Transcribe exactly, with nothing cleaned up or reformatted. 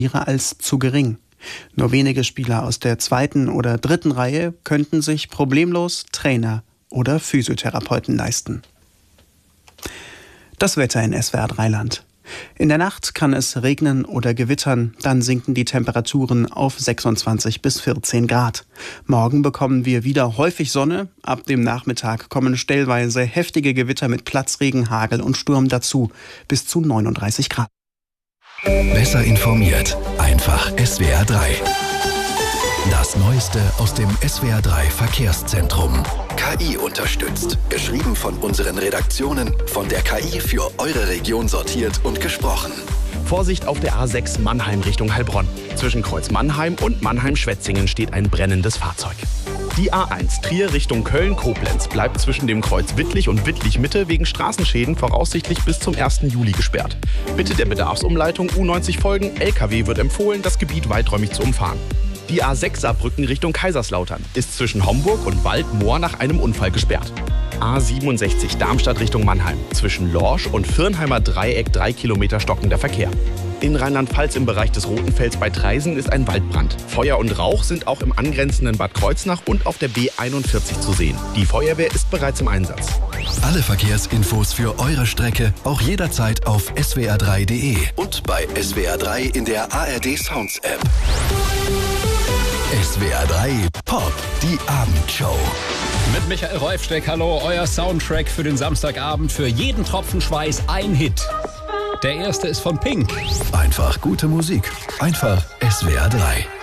als zu gering. Nur wenige Spieler aus der zweiten oder dritten Reihe könnten sich problemlos Trainer oder Physiotherapeuten leisten. Das Wetter in S W R drei Land. In der Nacht kann es regnen oder gewittern, dann sinken die Temperaturen auf sechsundzwanzig bis vierzehn Grad. Morgen bekommen wir wieder häufig Sonne, ab dem Nachmittag kommen stellweise heftige Gewitter mit Platzregen, Hagel und Sturm dazu, bis zu neununddreißig Grad. Besser informiert, einfach S W R drei. Das Neueste aus dem S W R drei Verkehrszentrum. K I unterstützt. Geschrieben von unseren Redaktionen, von der K I für eure Region sortiert und gesprochen. Vorsicht auf der A sechs Mannheim Richtung Heilbronn. Zwischen Kreuz Mannheim und Mannheim-Schwetzingen steht ein brennendes Fahrzeug. Die A eins Trier Richtung Köln-Koblenz bleibt zwischen dem Kreuz Wittlich und Wittlich-Mitte wegen Straßenschäden voraussichtlich bis zum ersten Juli gesperrt. Bitte der Bedarfsumleitung U neunzig folgen. L K W wird empfohlen, das Gebiet weiträumig zu umfahren. Die A sechs Saarbrücken Richtung Kaiserslautern ist zwischen Homburg und Waldmoor nach einem Unfall gesperrt. A siebenundsechzig Darmstadt Richtung Mannheim. Zwischen Lorsch und Firnheimer Dreieck drei Kilometer stockender Verkehr. In Rheinland-Pfalz im Bereich des Rotenfels bei Traisen ist ein Waldbrand. Feuer und Rauch sind auch im angrenzenden Bad Kreuznach und auf der B einundvierzig zu sehen. Die Feuerwehr ist bereits im Einsatz. Alle Verkehrsinfos für eure Strecke auch jederzeit auf s w r drei punkt d e und bei S W R drei in der A R D Sounds App. S W R drei Pop, die Abendshow. Mit Michael Rolfsteck, hallo, euer Soundtrack für den Samstagabend. Für jeden Tropfen Schweiß ein Hit. Der erste ist von Pink. Einfach gute Musik. Einfach S W R drei.